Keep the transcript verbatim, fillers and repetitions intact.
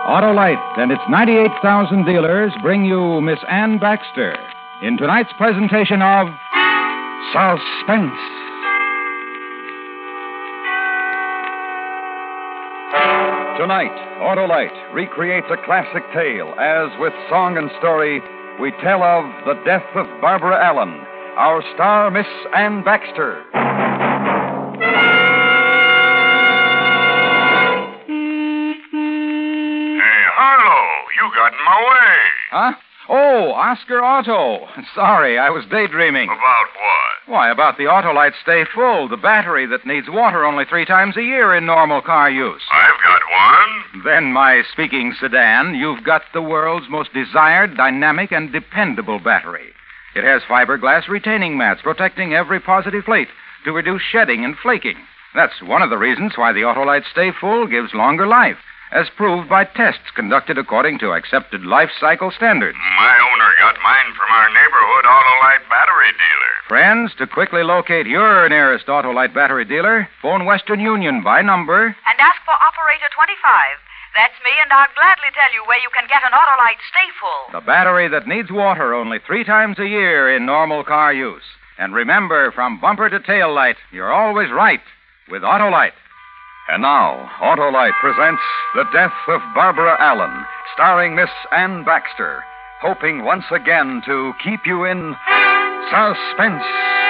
Autolite and its ninety-eight thousand dealers bring you Miss Ann Baxter in tonight's presentation of Suspense. Tonight, Autolite recreates a classic tale as, with song and story, we tell of the death of Barbara Allen, our star, Miss Ann Baxter. Hey, Harlow, you got in my way. Huh? Oh, Oscar Otto. Sorry, I was daydreaming. About what? Why, about the Autolite Stay Full, the battery that needs water only three times a year in normal car use. I've got one. Then, my speaking sedan, you've got the world's most desired, dynamic, and dependable battery. It has fiberglass retaining mats protecting every positive plate to reduce shedding and flaking. That's one of the reasons why the Autolite Stay Full gives longer life, as proved by tests conducted according to accepted life cycle standards. My owner got mine from our neighborhood Autolite battery dealer. Friends, to quickly locate your nearest Autolite battery dealer, phone Western Union by number and ask for operator twenty-five. That's me, and I'll gladly tell you where you can get an Autolite Stay Full. the battery that needs water only three times a year in normal car use. And remember, from bumper to tail light, you're always right with Autolite. And now, Autolite presents The Death of Barbara Allen, starring Miss Ann Baxter, hoping once again to keep you in suspense.